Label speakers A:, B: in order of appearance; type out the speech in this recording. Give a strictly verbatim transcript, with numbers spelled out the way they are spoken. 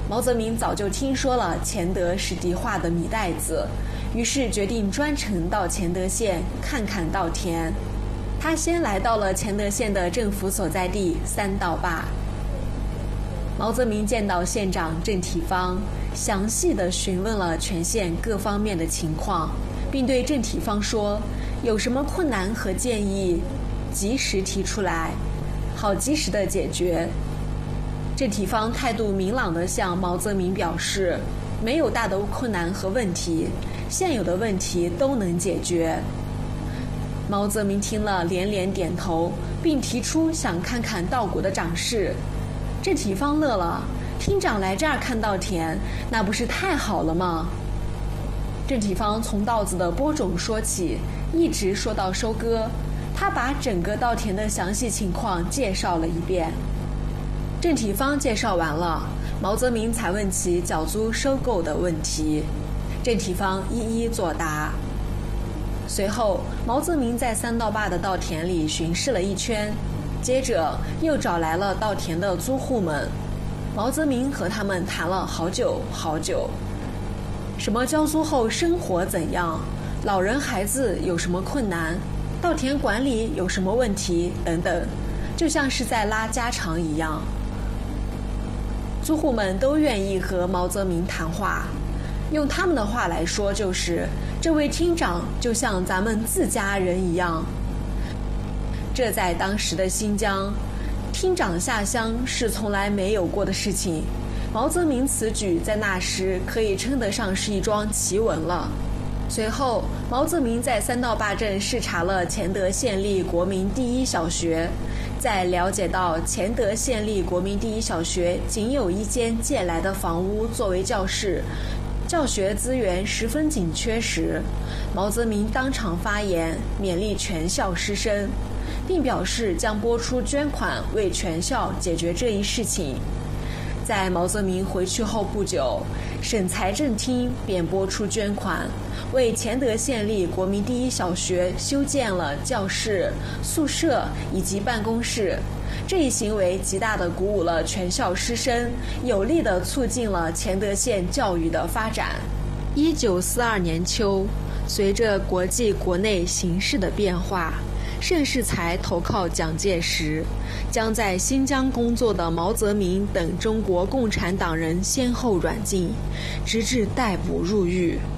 A: 毛泽民早就听说了钱德是迪化的米袋子，于是决定专程到钱德县看看稻田。他先来到了钱德县的政府所在地三道坝。毛泽民见到县长郑体方，详细地询问了全县各方面的情况，并对郑体方说，有什么困难和建议及时提出来，好及时的解决。郑体方态度明朗地向毛泽民表示，没有大的困难和问题，现有的问题都能解决。毛泽民听了连连点头，并提出想看看稻谷的长势。郑体方乐了，厅长来这儿看稻田，那不是太好了吗？郑体方从稻子的播种说起，一直说到收割，他把整个稻田的详细情况介绍了一遍。郑体方介绍完了，毛泽民才问起缴租收购的问题，郑体方一一作答。随后，毛泽民在三道坝的稻田里巡视了一圈，接着又找来了稻田的租户们，毛泽民和他们谈了好久好久，什么交租后生活怎样，老人孩子有什么困难，稻田管理有什么问题等等，就像是在拉家常一样。租户们都愿意和毛泽民谈话，用他们的话来说就是，这位厅长就像咱们自家人一样。这在当时的新疆，厅长下乡是从来没有过的事情，毛泽民此举在那时可以称得上是一桩奇闻了。随后，毛泽民在三道坝镇视察了钱德县立国民第一小学，在了解到钱德县立国民第一小学仅有一间借来的房屋作为教室，教学资源十分紧缺时，毛泽民当场发言，勉励全校师生，并表示将拨出捐款为全校解决这一事情。在毛泽民回去后不久，省财政厅便拨出捐款，为钱德县立国民第一小学修建了教室、宿舍以及办公室。这一行为极大地鼓舞了全校师生，有力地促进了钱德县教育的发展。一九四二年秋，随着国际国内形势的变化，盛世才投靠蒋介石，将在新疆工作的毛泽民等中国共产党人先后软禁，直至逮捕入狱。